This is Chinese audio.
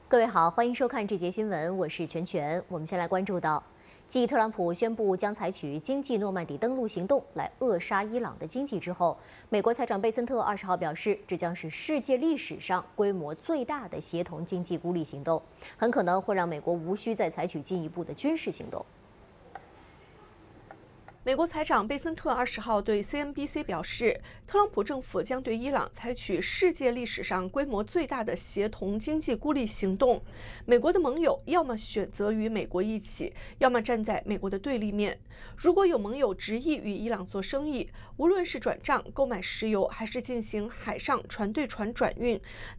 各位好，欢迎收看这节新闻，我是全全。我们先来关注到，继特朗普宣布将采取经济诺曼底登陆行动来扼杀伊朗的经济之后，美国财长贝森特20号表示，这将是世界历史上规模最大的协同经济孤立行动，很可能会让美国无需再采取进一步的军事行动。 美国财长贝森特20号对 CNBC 表示，特朗普政府将对伊朗采取世界历史上规模最大的协同经济孤立行动。美国的盟友要么选择与美国一起，要么站在美国的对立面。如果有盟友执意与伊朗做生意，无论是转账、购买石油，还是进行海上船对船转运，